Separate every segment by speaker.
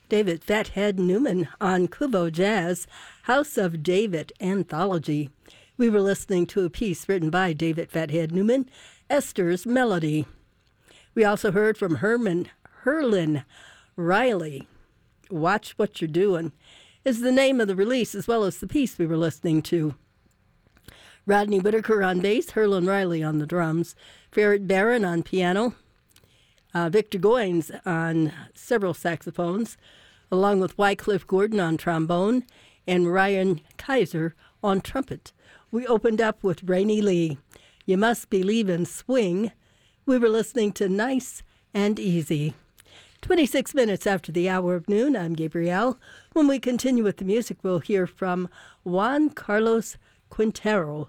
Speaker 1: David Fathead Newman on Kuvo Jazz, House of David Anthology. We were listening to a piece written by David Fathead Newman, Esther's Melody. We also heard from Herlin Riley. Watch What You're Doing is the name of the release, as well as the piece we were listening to. Rodney Whitaker on bass, Herlin Riley on the drums, Ferret Barron on piano, Victor Goines on several saxophones, along with Wycliffe Gordon on trombone and Ryan Kaiser on trumpet. We opened up with Rainey Lee, You Must Believe in Swing. We were listening to Nice and Easy. 26 minutes after the hour of noon, I'm Gabrielle. When we continue with the music, we'll hear from Juan Carlos Quintero.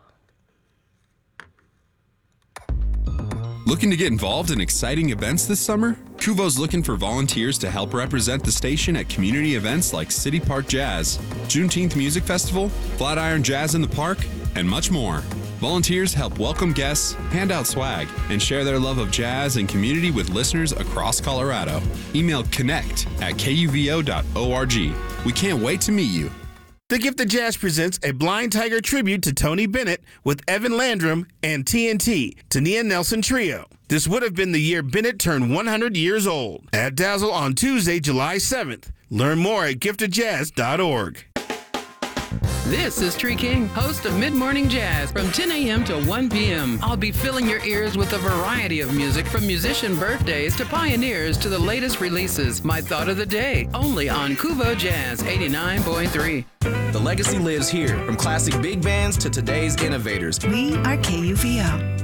Speaker 2: Looking to get involved in exciting events this summer? Kuvo's looking for volunteers to help represent the station at community events like City Park Jazz, Juneteenth Music Festival, Flatiron Jazz in the Park, and much more. Volunteers help welcome guests, hand out swag, and share their love of jazz and community with listeners across Colorado. Email connect@kuvo.org. We can't wait to meet you.
Speaker 3: The Gift of Jazz presents a Blind Tiger tribute to Tony Bennett with Evan Landrum and TNT, Tania Nelson Trio. This would have been the year Bennett turned 100 years old. At Dazzle on Tuesday, July 7th. Learn more at giftofjazz.org.
Speaker 4: This is Tree King, host of Mid Morning Jazz from 10 a.m. to 1 p.m. I'll be filling your ears with a variety of music from musician birthdays to pioneers to the latest releases. My thought of the day, only on Kuvo Jazz 89.3.
Speaker 5: The legacy lives here, from classic big bands to today's innovators.
Speaker 6: We are KUVO.